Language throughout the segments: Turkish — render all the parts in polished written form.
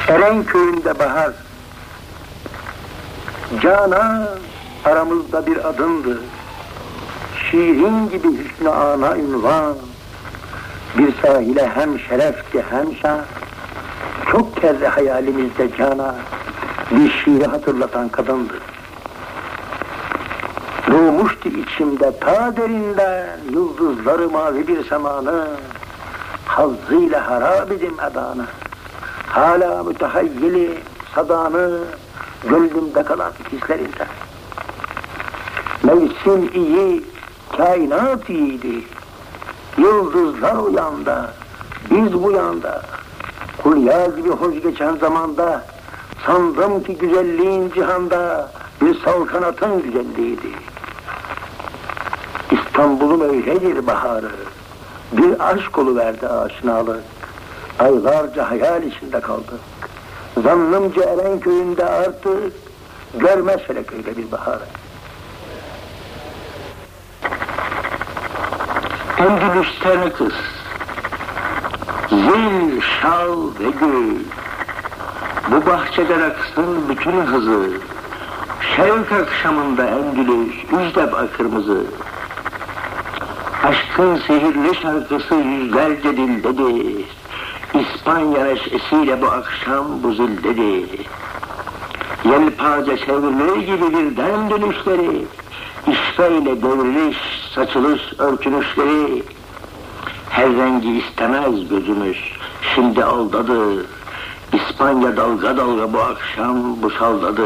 Erenköy'ünde bahar, Canan aramızda bir adımdı. Şiirin gibi hüsnü ana ünvan, bir sahile hem şerefti hem şan. Çok kere hayalimizde Canan, bir şiiri hatırlatan kadındı. Doğmuştu içimde ta derinden, yıldızları mavi bir semanı, hazzıyla harap edim edanı. Hala mütehayyili sadanı, gönlümde kalan hislerinden. Mevsim iyi, kainat iyiydi. Yıldızlar o yanda, biz bu yanda. Hulya gibi hoş geçen zamanda, sandım ki güzelliğin cihanda bir saltanatın güzelliğiydi. İstanbul'un öyledir baharı, bir aşk oluverdi aşinalık. Aylarca hayal içinde kaldık. Zannımca Erenköy'ünde artık görmez felek öyle bir baharı. Endülüs'ten kız, zil, şal ve gül, bu bahçede aksın bütün hızı, şevk akşamında Endülüs, üzdeb kırmızı. Aşkın sihirli şarkısı yüzlerce dildedir, İspanya neşesiyle bu akşam bu zildedir. Yelpace çevrilir gibi birden dönüşleri, İşveyle devriliş, saçılış örtünüşleri. Her rengi istemez gözümüz, şimdi aldadı. İspanya dalga dalga bu akşam bu saldadı.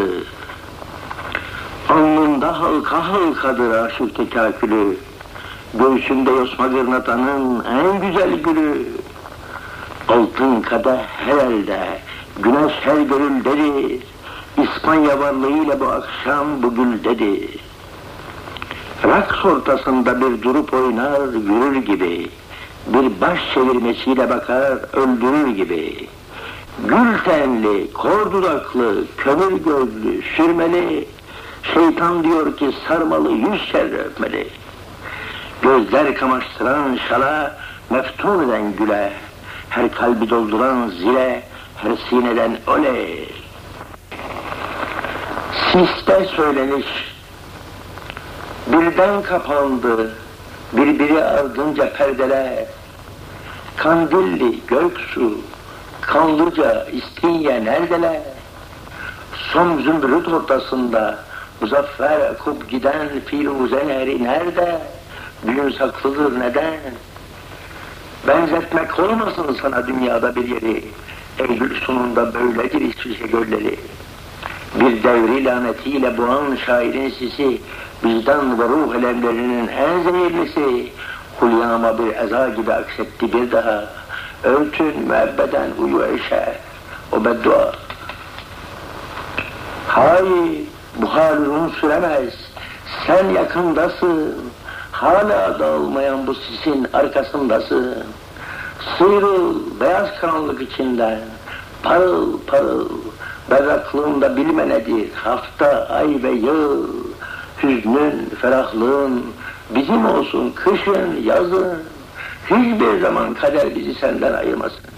Alnında halka halkadır aşık tekakülü, göğsünde yosma gırnatanın en güzel gülü. Altın kadeh her elde, güneş her gönüldedir. İspanya varlığıyla bu akşam bu güldedir. Raks ortasında bir durup oynar yürür gibi, bir baş çevirmesiyle bakar öldürür gibi. Gül tenli, kor dudaklı, kömür gözlü, sürmeli, şeytan diyor ki sarmalı 100 kere öpmeli. Gözler kamaştıran şala, meftun eden güle, her kalbi dolduran zile, her sineden oley. Siste söyleniş, birden kapandı, birbiri ardınca perdeler. Kandilli Göksu, Kanlıca, İstinye neredeler? Son zümrüt ortasında, muzaffer akıp giden Firuze nehri nerede? Düğün saklıdır neden? Benzetmek olmasın sana dünyada bir yeri, Eylül sonunda böyledir İsviçre gölleri. Bir devri lanetiyle boğan şairin sisi, vicdan ve ruh elemlerinin en zehirlisi, Hulyama bir eza gibi aksetti bir daha, örtün müebbeden uyu eşe, o beddua. Hayır, bu hal uzun süremez, sen yakındasın, hala dağılmayan bu sisin arkasındasın. Sıyrıl beyaz karanlık içinden, parıl parıl, berraklığında bilme nedir, hafta, ay ve yıl. Hüznün, ferahlığın bizim olsun, kışın, yazın. Hiçbir zaman kader bizi senden ayırmasın.